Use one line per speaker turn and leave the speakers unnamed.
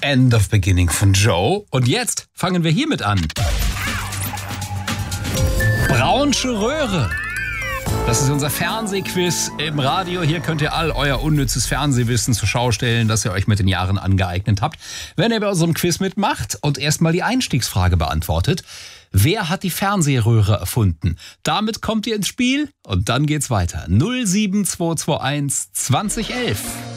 End of Beginning von Joe. Und jetzt fangen wir hiermit an. Braunsche Röhre. Das ist unser Fernsehquiz im Radio. Hier könnt ihr all euer unnützes Fernsehwissen zur Schau stellen, das ihr euch mit den Jahren angeeignet habt. Wenn ihr bei unserem Quiz mitmacht und erstmal die Einstiegsfrage beantwortet: Wer hat die Fernsehröhre erfunden? Damit kommt ihr ins Spiel und dann geht's weiter. 07221 2011.